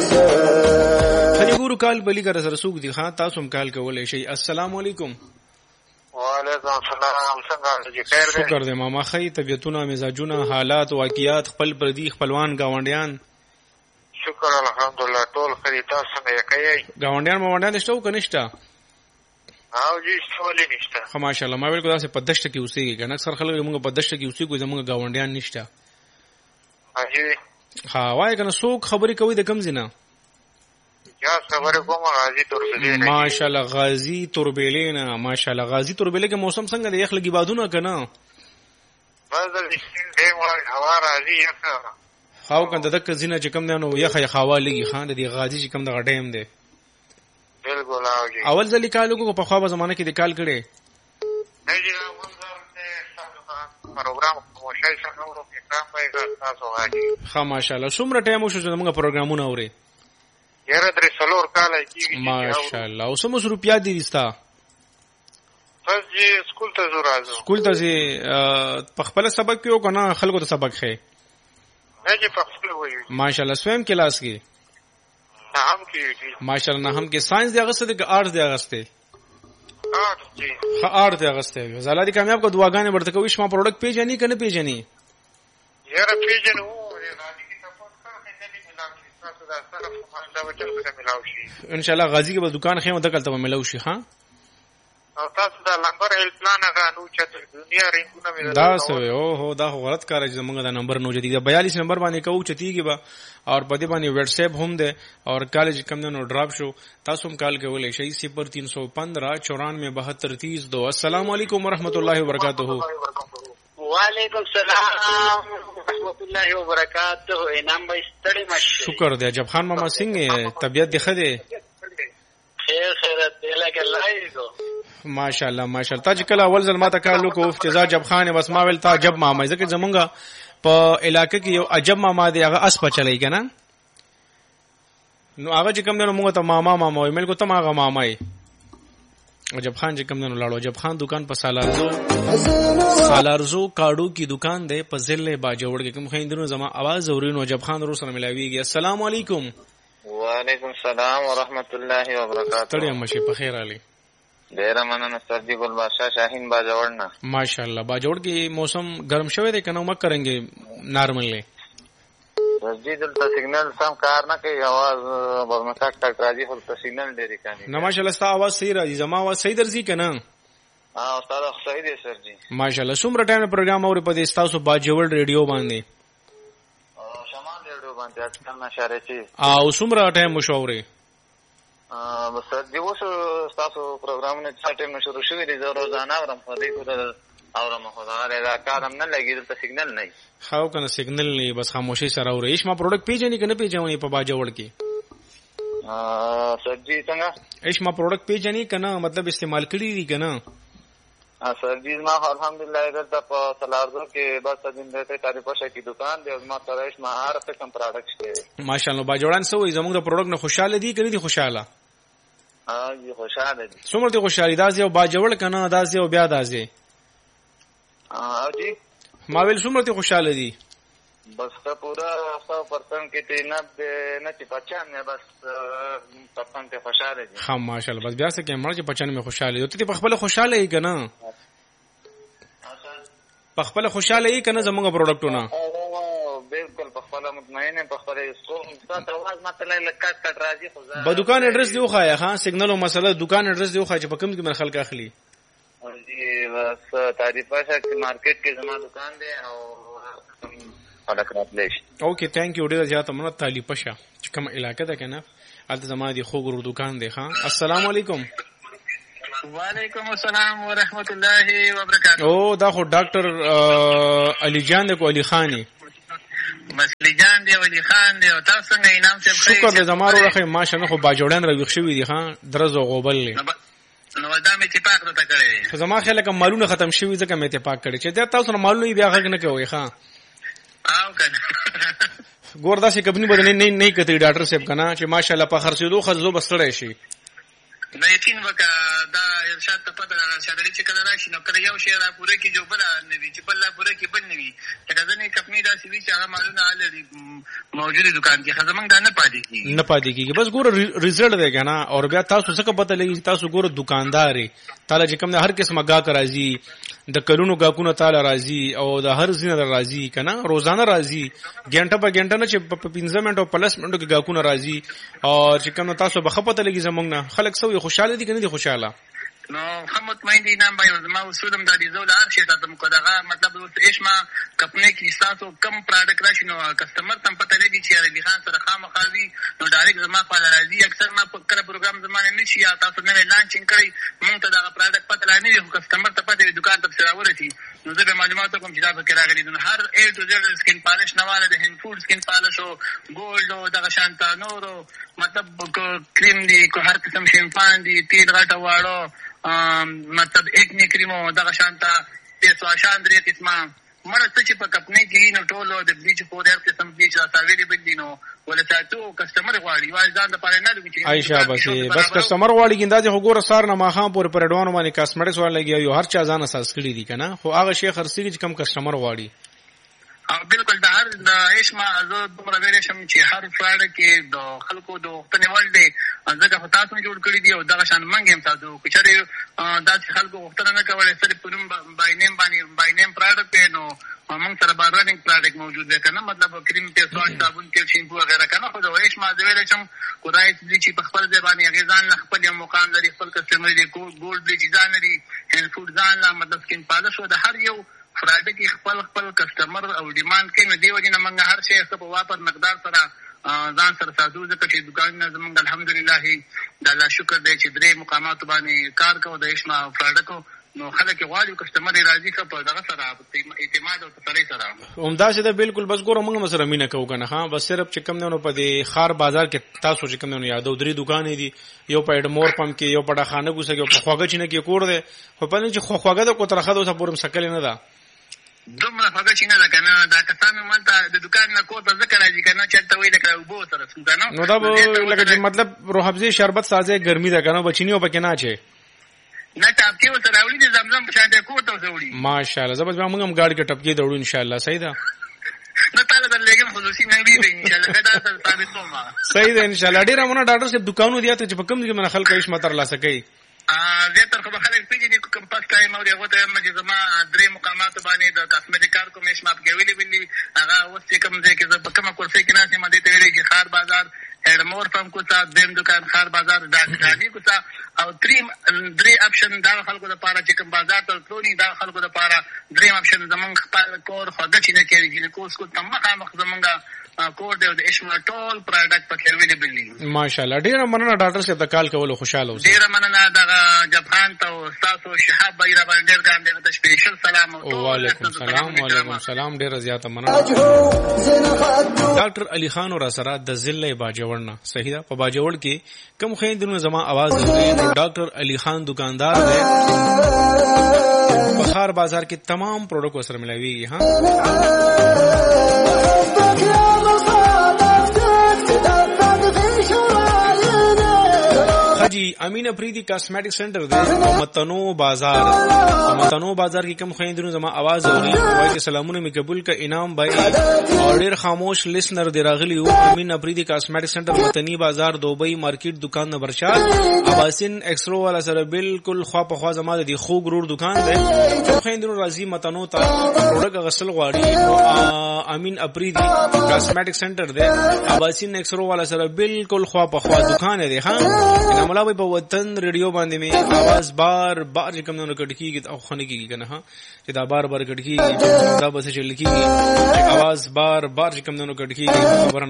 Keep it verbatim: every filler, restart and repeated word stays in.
خدي ګورو کال بلی ګر سره سوق دي ها تاسو هم کال کولای شي. السلام علیکم. وعلیکم السلام. څنګه دې خیر دی؟ شکر دې ماما. خی طبيعتونه مزاجونه حالات واقعیات خپل پردي خپلوان گاونډیان. شکر الحمدلله ټول خری. تاسو څنګه یې؟ گاونډیان مونډیان شته او کنيشته؟ او جی څولې نشته. خو ماشاءالله ما ویل کو تاسو په دشت کې اوسېږي کنه اکثر خلک موږ په دشت کې اوسېږو زموږ گاونډیان نشته. اجي ها وای کنه څوک خبرې کوي د کم زینه؟ یا خبره کوم غازی توربیلې نه. ماشاءالله غازی توربیلې نه. ماشاءالله غازی توربیلې کې موسم څنګه دی؟ یخ لګي بادونه کنه بدل دې وای هوا راځي یخه. خاو کنه دک زینه چې کم دی نو یخه یخ هوا لګي خان دی غازی چې کم د غټیم دی. بالکل اوجی. اول ځلی کالو کو په خوا زمانه کې د کال کړي. نه جی موږ ته پروګرام کوشش وکړو چې کام وایي تاسو غاجی. ها ماشاءالله څومره ټایم وشو چې موږ پروګرامونه اوري؟ یاره درې څلور کاله کېږي. ماشاءالله. او څومره روپیا دي وستا؟ بس جی سکول ته زو راځو. سکول ته زی په خپل سبق کې او کنه خلکو ته سبق خې؟ نه جی په خپل وایي. ماشاءالله. سویم کلاس کې؟ نه هم کې. ماشاءالله. نه هم کې ساينس دی اغسته د آرټس دی اغسته؟ آرټس جی. ها آرټس دی اغسته. زاله دي کامیاب کو دعاګانې ورته کوي. شما پروډکټ پیژنې کنه پیژنې؟ یاره پیژنې وو. ان شاء الله غازی کې به دکان خیم دکل ته ملو شي. ها او تاسو دا لنګر هیل پلان غانو چې دنیا رینګونه مې دا سوې او هو دا غلط کار چې زمونږ دا نمبر نو جديد بیالیس نمبر باندې کوو چتیږي با اور په دې باندې واتس اپ هم ده اور کالج کم نو ډراپ شو. تاسو هم کال کولای شئ صفر تین سو پندرہ چورانوے بہتر تیس دو. السلام علیکم ورحمۃ اللہ وبرکاتہ. وعلیکم السلام ورحمۃ اللہ وبرکاتہ. انعام بھائی ستړي مشه. شکر دی. جب خان ماما څنګه طبیعت دی خده؟ خیر خیرت دی لکه لایګو. ماشاءالله ماشاءالله. تا چې کله اول ځل ما ته کالو کو افتزا جب خان بس ما ول تا جب ماما ځکه زمونږه په علاقې کې یو عجب ماما دی هغه اس په چلای کنه نو هغه چې کوم نو موږ ته ماما ماما وي مل کو ته هغه ماما ای. عجب خان چې کوم نو لاړو. عجب خان دکان په سالارزو سالارزو کاړو کی دکان دی په ضلع باجوړ کې کوم خیندونو زما आवाज اورینو. عجب خان ورو سره ملاویږي. السلام علیکم. وعلیکم السلام ورحمۃ اللہ وبرکاتہ. تړي مشه په خیر علي. ډیر مننه سرجی ګل بادشاہ شاهین باجوړ نه. ماشاءالله. باجوړ کې موسم ګرم شوی دی کنه مک کرانګي نارمل نه؟ سرجی دلته سیګنل سم کار نه کوي. आवाज برمساک تک راځي خو سیګنل ډیر کانی. نه ماشاءالله ستا आवाज صحیح راځي. زما आवाज صحیح درځي کنه؟ ها استاد صحیح دی سرجی. ماشاءالله. څومره ټایم پروګرام اوري په دې تاسو باجوړ ریډیو باندې؟ شمال ریډیو باندې اټکل نشاره چی. او څومره ټایم مشورې؟ ا بس دی اوس تاسو پروګرامونه چې ټایم شروع شوی دی زه روزانه اورم په دې کو اورم خو دا دا کارم نه لګي دلته سیګنل نه. خاو کنه سیګنل نه بس خاموشي سره اوري. ایش ما پروډکټ پیژنې کنه پیژنې په باجوړ کې؟ ا سرجی څنګه ایش ما پروډکټ پیژنې کنه مطلب استعمال کړی دی کنه؟ ا سرجی ما الحمدلله دلته په سلارزو کې بس دین دته تعریف شې کی دکان دی او ما سره ایش ما هر څه کم پروډکټ دی. ماشاءالله. باجوړان سوې زموږ د پروډکټ نه خوشاله دي کنه دي خوشاله؟ ها جی خوشاله دي. څومره دي خوشالي؟ داز یو باجوړ کنه داز یو بیا دازې؟ ا جی ما ویل څومره دي خوشاله دي؟ بس کا پورا سو پرسنٹ کې نبے نه چې پچانوے بس پرسنٹ خوشاله دي. ها ماشاءالله. بس بیا څه کې مړ چې پچانوے خوشاله دي. ته په خپل خوشاله یې کنه؟ په خپل خوشاله یې کنه زموږ پروډکټونه؟ بالکل په خپل مطمئن په خپل سو تاسو आवाज ماته لکټ کټ راځي خو به دکان ایڈریس دی وخایا. ها سیګنل او مسله دکان ایڈریس دی وخایا چې په کوم کې من خلک اخلي. جی بس تعریف شاه چې مارکیټ کې زما دکان دی او پډکرات لیش. اوکې ثانک یو ډیر زیات مننه. تعلیف شه چې کوم علاقې ده کنه البته زما دی خو ګرو دکان دی. ها السلام علیکم. وعلیکم السلام ورحمۃ اللہ وبرکاتہ. او دا خو ډاکټر علی جان دی کو علی خانی؟ مسلی جان دی ولی خان دی. او تاسو څنګه انعام صاحب؟ شکر دې زمارو راخه ماشه نه خو باجوړان راوښ شوی دي. ها درز او غوبل نو دا مې اتفاق راته کړی. خو زما خیال کوم مالونه ختم شوی ځکه مې اتفاق کړی چې دا تاسو نه مالونه بیا غږ نه کوي. ها او کنه ګور داسې کبنی بدن نه نه کتي ډاکټر صاحب کنه چې ماشاءالله په خرڅېدو خرڅو بسړې شي. دا یقین وکړه دا ارشاد ته پته راغله چې ارشاد چې کله راشي نو کله یو شی را پوره کړي جو بل نه وي چې بل لا پوره کړي بل نه وي لکه ځینې کمپنۍ داسې وي چې هغه مالونه الرېډي موجودې دکان کې خو زموږ دا نه پاتې کېږي نه پاتې کېږي بس ګوره ریزلټ دی که نه او بیا تاسو څه پته لګي تاسو ګوره دکاندار یې تاله چې کوم هر قسمه ګاهک راځي د کلونو ګاهکونه تاله راځي او د هر ځینه راځي که نه روزانه راځي ګنټه په ګنټه نه چې په پنځه منټو په لس منټو کې ګاهکونه راځي او چې کوم تاسو به ښه پته لګي زموږ نه خلک څه خوشحاله دي که نه دي خوشحاله نو ښه مطمئن دي نه باید زما اصول هم دا دي زه له هر شي ساتم که دغه مطلب اوس ایشما کمپنۍ کې ستاسو کم پراډکټ راشي نو کسټمر ته هم پته لګي چې عربي خان سره خامخا وي نو ډایرکټ زما خواله راځي اکثر ما کله پروګرام زما نه شي یا تاسو نوی لانچینګ کړئ مونږ ته دغه پراډکټ پته لا نه وي خو کسټمر ته پته وي دوکان ته پسې راورسي نو زه به معلومات وکړم چې دا پکې راغلي نو هر اے ټو زیډ سکین پالش نه واله د هند فوډ سکین پالش او ګولډ او دغه شانته نورو مطلب کریم دي که هر قسم شیمپان دي تیل غټه واړه مطلب ایکنی کریمو دغه شانته فیس واشان درې قسمه مړه څه چې په کمپنۍ کې نو ټولو د بلیچ پوډر هر قسم بلیچ راته اویلیبل دي نو ولې ساتو کسټمر غواړي وایي ځان دپاره نه لګي چې عایشه بس بس کسټمر غواړي ګندا چې وګوره سار نه ماښام پورې پر اډوانو باندې کاسمیټکس والا لګي یو هر چا ځان اساس کړی دي که نه خو هغه شی خرڅېږي چې کم کسټمر غواړي او بالکل د هر د ایشما زه دومره ویلی شم چې هر فراډ کې د خلکو د غوښتنې وړ دی ځکه خو تاسو جوړ کړي دي او دغه شان موږ هم تاسو که چېرې داسې خلکو غوښتنه نه کولی صرف په نوم بای نیم باندې بای نیم پراډکټ دی نو موږ سره به رننګ پراډکټ موجود دی که نه مطلب کریم فیس واش صابون تیل شیمپو وغیره که نه خو د ایشما زه ویلی شم خو دا دي چې په خپل ځای باندې هغې ځان له خپل یو مقام لري خپل کسټمر دی ګولډ دی چې ځان لري هند فوډ ځان له مطلب سکین پالش و د هر یو فراډ کې خپل خپل کسټمر او ډیمانډ کوي نو دې وجې نه موږ هر شی څه په واپر مقدار سره ځان سره ساتو ځکه چې دوکانونه زموږ الحمدلله د الله شکر دی چې درې مقاماتو باندې کار کوو د ایشما فراډکو نو خلک یې غواړي کسټمر یې راځي ښه په دغه سره اعتماد او تسلۍ سره همداسې ده بالکل بس ګوره موږ هم سره مینه کوو که نه ها بس صرف چې کوم دی نو په دې ښار بازار کې تاسو چې کوم دی نو یادو درې دوکانې دي یو په اډمور پمپ کې یو په ډاخانه کوڅه کې یو په خواږه چینه کې کور دی خو په چې خواږه ده کو ترخه ده اوسه پورې مسکلې نه ده دومره خوږه چې نه ده که نه دا کسان مالته د دوکان نه کور ته ځکه راځي که نه چېرته وایي لکه اوبو سره څو که نه نو دا به لکه چې مطلب روحافظې شربت سازی ګرمي ده که نه به چیني او پکې نه اچې نه ټاپکې ورته راوړي د زمزم په شان دی کور ته ورته وړي ماشاءالله زه بس بیا موږ هم ګاډي کې ټپکې د وړو انشاءالله صحیح ده نه تاله در لېږم خصوصي نغدي دی انشاءالله ښه دا سره ثابتوم صحیح ده انشاءالله ډېره مننه ډاکټر صاحب دوکانونه دي چې په کوم ځای کې من خلک عیش ترلاسه کوي زیاتره خو به خلک پېژني کوم پس ټایم او هغو ته وایم چې زما درې مقاماتو باندې د کاسمیټک کار کوم ایشما پکې اویلیبل دي هغه اوس چې کوم ځای کې زه په کومه کرسۍ کې ناست یم دې ته ویلی چې ښار بازار اډمور پمپ کوڅه دویم دکان ښار بازار ډاکټراني کوڅه او دریم درې اپشن دا خلکو دپاره چې کوم بازار ته تلو ني دا خلکو دپاره دریم اپشن زمونږ خپل کور خوږه چینه کې دي کور سکول ته مخامخ زمونږ کور دی او د ایشما ټول پراډکټ پکې اویلیبل دي ماشاءالله ډېره مننه ډاکټر صاحب د کال کولو خوشحاله اوسئ ډېره مننه دغه جبخان ته او ستاسو شهاب بھائی را باندې ډېر ګران دی ته سپیشل سلام وعلیکم السلام وعلیکم السلام ډېره زیاته مننه ډاکټر علي خان را سره د ضلع باجوړ نه صحیح ده په باجوړ کې کوم خویندونو زما आवाज اوري ډاکټر علي خان دکاندار دی په ښار بازار کې تمام پروډکټ سره ملاويږي ها حاجی امین افریدی کاسمیټک سنټر دی متنو بازار متنو بازار کې کوم خويندونو زما आवाज اوري وایي چې سلامونه می قبول ک انعام بھائی اور ډیر خاموش لسنر دی راغلی او امین افریدی کاسمیټک سنټر متنی بازار دوبۍ مارکیټ دکان نمبر چار اباسین ایکسرو والا سره بالکل خوا په خوا زما دی خو ګرور دکان دی خويندونو راځي متنو ته پروډکټ غسل غواړي امین افریدی کاسمیټک سنټر دی اباسین ایکسرو والا سره بالکل خوا په خوا دکان دی ها مولا په وطن ریډیو باندې می आवाज بار بار کوم نو کټکیږي او خنه کیږي کنه ها چې دا بار بار کټکیږي دا بس چې لکیږي आवाज بار بار کوم نو کټکیږي خبر